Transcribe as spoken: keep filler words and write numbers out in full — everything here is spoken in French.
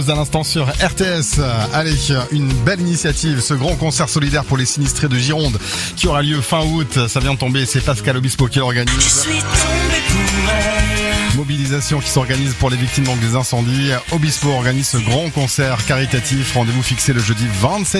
À l'instant sur R T S, allez, une belle initiative, ce grand concert solidaire pour les sinistrés de Gironde qui aura lieu fin août, ça vient de tomber, c'est Pascal Obispo qui l'organise. Mobilisation qui s'organise pour les victimes donc des incendies. Obispo organise ce grand concert caritatif, rendez-vous fixé le jeudi vingt-sept